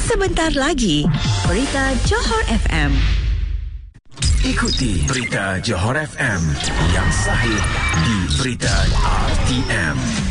sebentar lagi. Berita Johor FM. Ikuti Berita Johor FM yang sahih di Berita RTM.